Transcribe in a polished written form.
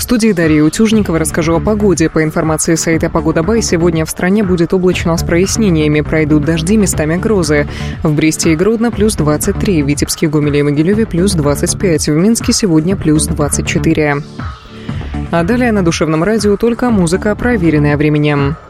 студии Дарья Утюжникова расскажу о погоде. По информации сайта Погода.бай, сегодня в стране будет облачно с прояснениями. Пройдут дожди, местами грозы. В Бресте и Гродно плюс 23, в Витебске, Гомеле и Могилеве плюс 25, в Минске сегодня плюс 24. А далее на Душевном радио только музыка, проверенная временем.